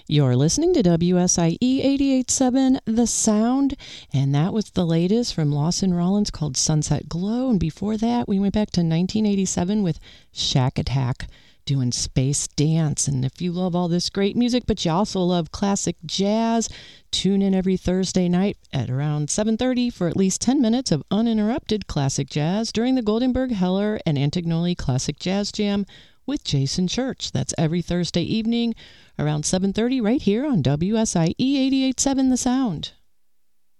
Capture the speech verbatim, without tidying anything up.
You're listening to W S I E eighty-eight point seven The Sound, and that was the latest from Lawson Rollins called Sunset Glow. And before that, we went back to nineteen eighty-seven with Shack Attack doing Space Dance. And if you love all this great music, but you also love classic jazz, tune in every Thursday night at around seven thirty for at least ten minutes of uninterrupted classic jazz during the Goldenberg Heller and Antignoli Classic Jazz Jam with Jason Church. That's every Thursday evening around seven thirty right here on W S I E eighty-eight point seven The Sound.